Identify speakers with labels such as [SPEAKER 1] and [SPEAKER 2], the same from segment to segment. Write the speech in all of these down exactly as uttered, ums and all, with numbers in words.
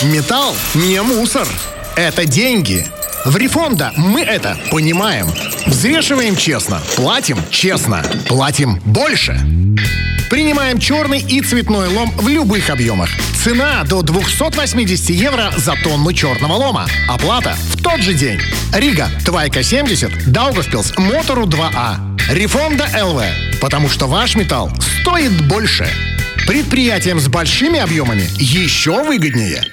[SPEAKER 1] Металл не мусор. Это деньги. В Рифонда мы это понимаем. Взвешиваем честно, платим честно, платим больше. Принимаем черный и цветной лом в любых объемах. Цена до двести восемьдесят евро за тонну черного лома. Оплата в тот же день. Рига, Твайка семьдесят, Даугавпилс, Мотору два А. Рифонда эл ви. Потому что ваш металл стоит больше. Предприятиям с большими объемами еще выгоднее.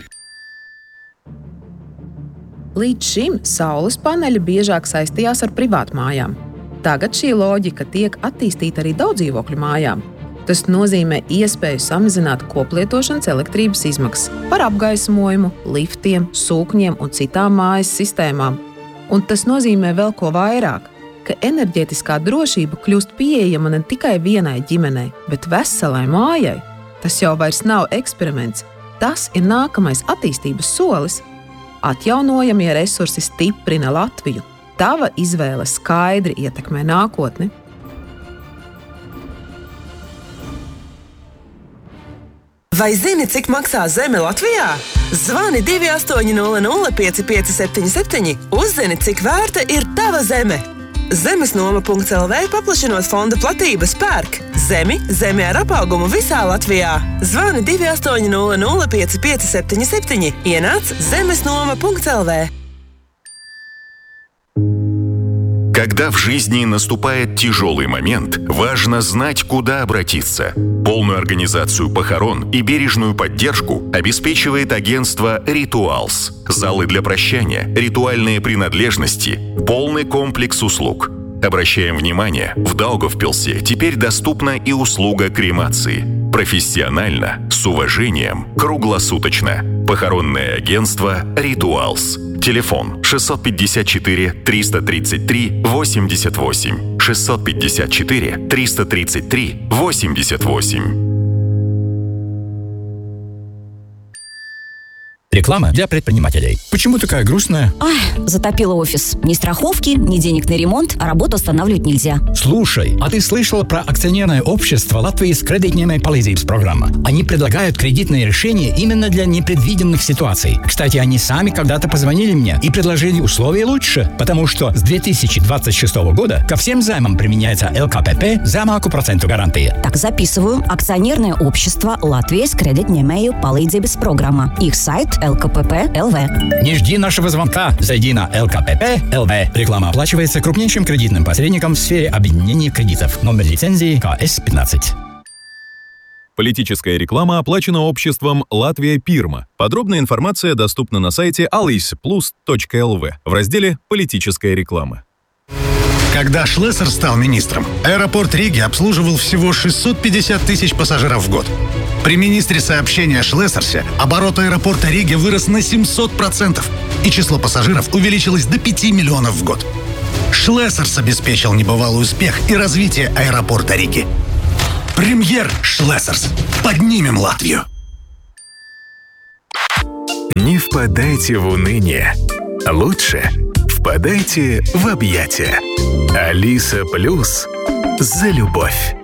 [SPEAKER 2] Līdz šim saules paneļi biežāk saistījās ar privātmājām. Tagad šī loģika tiek attīstīta arī daudzdzīvokļu mājām. Tas nozīmē iespēju samazināt koplietošanas elektrības izmaksas par apgaismojumu, liftiem, sūkņiem un citām mājas sistēmām. Un tas nozīmē vēl ko vairāk, ka enerģētiskā drošība kļūst pieejama ne tikai vienai ģimenei, bet veselai mājai. Tas jau vairs nav eksperiments. Tas ir nākamais attīstības solis. Atjaunojamie resursi stiprina Latviju. Tava izvēle skaidri ietekmē nākotni.
[SPEAKER 3] Vai zini, cik maksā zeme Latvijā? Zvani divi astoņi nulle nulle pieci pieci septiņi septiņi. Uzzini, cik vērta ir tava zeme. Zemesnoma punkts el vē paplašinot fonda platības pērk zemi, zemi ar apaugumu visā Latvijā. Zvani divi astoņi nulle nulle pieci pieci septiņi septiņi. Ienāc zemesnoma punkts el vē.
[SPEAKER 4] Когда в жизни наступает тяжелый момент, важно знать, куда обратиться. Полную организацию похорон и бережную поддержку обеспечивает агентство «Ритуалс». Залы для прощания, ритуальные принадлежности, полный комплекс услуг. Обращаем внимание, в Даугавпилсе теперь доступна и услуга кремации. Профессионально, с уважением, круглосуточно. Похоронное агентство «Ритуалс». Телефон шестьсот пятьдесят четыре триста тридцать три восемьдесят восемь. шестьсот пятьдесят четыре триста тридцать три восемьдесят восемь.
[SPEAKER 5] Реклама для предпринимателей. Почему такая грустная?
[SPEAKER 6] Ай, затопило офис. Ни страховки, ни денег на ремонт, а работу останавливать нельзя.
[SPEAKER 5] Слушай, а ты слышала про акционерное общество Латвии с кредитной palīdzības программа? Они предлагают кредитные решения именно для непредвиденных ситуаций. Кстати, они сами когда-то позвонили мне и предложили условия лучше, потому что с две тысячи двадцать шестого года ко всем займам применяется эл ка пэ пэ замалку проценту гарантии.
[SPEAKER 6] Так, записываю. Акционерное общество Латвии с кредитной palīdzības программа. Их сайт эл ка пэ пэ точка эл ви.
[SPEAKER 5] Не жди нашего звонка. Зайди на эл ка пэ пэ точка эл ви. Реклама оплачивается крупнейшим кредитным посредником в сфере объединения кредитов. Номер лицензии ка эс пятнадцать.
[SPEAKER 7] Политическая реклама оплачена обществом «Латвия Пирма». Подробная информация доступна на сайте алисплус точка эл ви в разделе «Политическая реклама».
[SPEAKER 8] Когда Шлессер стал министром, аэропорт Риги обслуживал всего шестьсот пятьдесят тысяч пассажиров в год. При министре сообщения Шлессерсе оборот аэропорта Риги вырос на семьсот процентов, и число пассажиров увеличилось до пяти миллионов в год. Шлессерс обеспечил небывалый успех и развитие аэропорта Риги. Премьер Шлессерс. Поднимем Латвию.
[SPEAKER 9] Не впадайте в уныние. Лучше впадайте в объятия. Алиса Плюс за любовь.